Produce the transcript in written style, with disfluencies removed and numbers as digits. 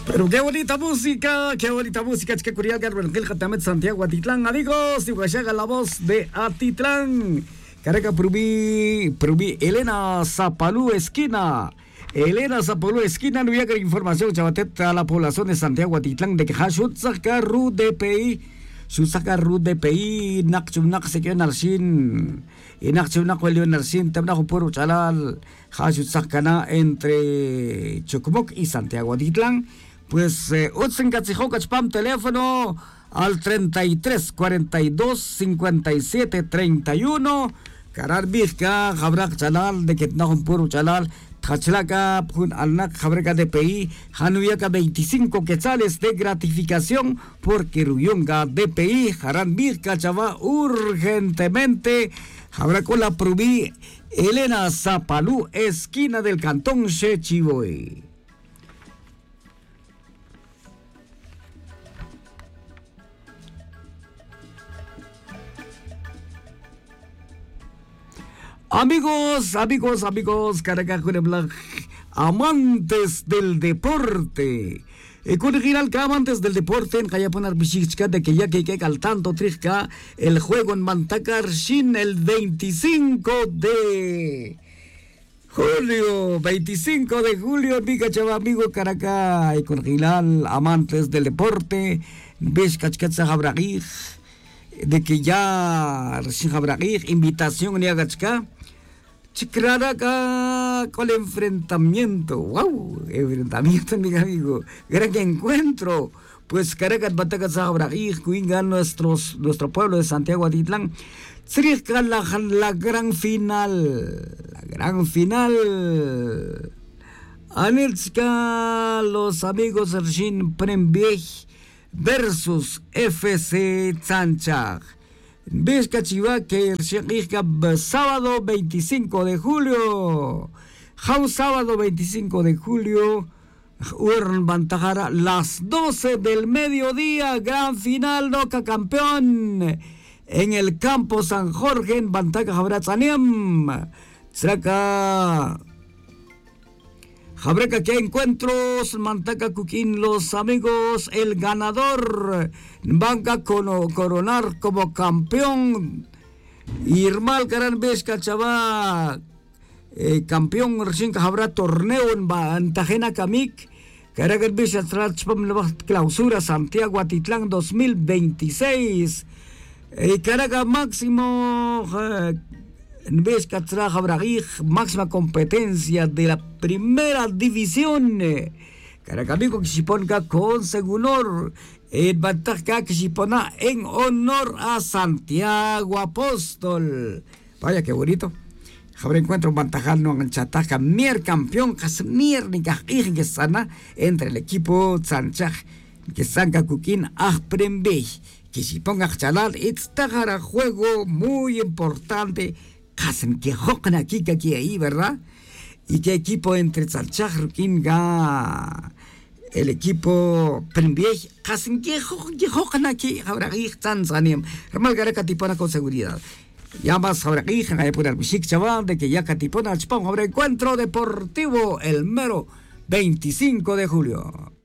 Pero qué bonita música, chica Curial, Gabriel Gil, Jatamet, Santiago, Atitlán, amigos, y llega la voz de Atitlán. Caraca, Prubí, Elena Zapalú, esquina, no había información, chavateta, a la población de Santiago, Atitlán, de que Hashut Sacarru DPI, Nakchunak, se quedó en Arsin, y Nakchunak, en Arsin, Tamnajo Puro Chalal, Hashut Sacana, entre Chocomoc y Santiago, Atitlán. Pues Utsen Katzijokachpam, teléfono al 33 42 57 31. Karar Vizca, Jabrak Chalal, de Ketnahum Puro Chalal, Tachlaca, Pun Alnak, Jabreka DPI, Hanuyaka 25 quetzales de gratificación por Kiruyunga DPI, Jaran Vizca Chava, urgentemente, Jabracola Prubí, Elena Zapalú, esquina del cantón Chechiboy. Amigos, amantes del deporte. Con giral amantes del deporte en Cayaponar Bichichka de que ya que al tanto trisca el juego en Mantacar Shin el 25 de julio, mica chava amigo Caracá y con giral amantes del deporte, Bishkachkatza Jabragij, de que ya recién Jabragij, invitación ni agachka. Chicraraca con el enfrentamiento, mi amigo, gran encuentro, pues Caracas Batacas Jabragij, Cuinga, nuestro pueblo de Santiago Atitlán, cerca la gran final, Anelska, los amigos Ershin Prembiej versus FC Tzanchag. Vizca Chiva que el sábado 25 de julio. Sábado 25 de julio. Urn Bantajara, las 12 del mediodía. Gran final, Noca campeón. En el campo San Jorge, en Bantaca Jabratzanem. Traca. Jabreca, que encuentros, Mantaca Cuquín, los amigos, el ganador, van a coronar como campeón, Irmal Caran Vesca Chava, campeón, recién que habrá torneo en Bantajena Camik, Caragan Vesca clausura Santiago Atitlán 2026, Caraga máximo, en vez que trabaja Bragij, máxima competencia de la primera división. Caracamico que se ponga con seguro el Bantaca que se pone en honor a Santiago Apóstol. Vaya que bonito. Habrá encuentro Bantajano en Chataca, mier campeón, Casmier ni Cajij que sana entre el equipo Tzanchaj, que Sanca Cuquín Ajprembey, que se ponga Chalal, está juego muy importante. Casen que jocan aquí ahí, ¿verdad? Y qué equipo entre Tzanchaj, Ruquinga, el equipo Prembiej, casen que jocan aquí, Jabragij, Tanzania, Ramal Garaca Tipona con seguridad. Ya más Jabragij, en Ayapura Bishik Chaval, de que ya Catipona, habrá encuentro deportivo el mero 25 de julio.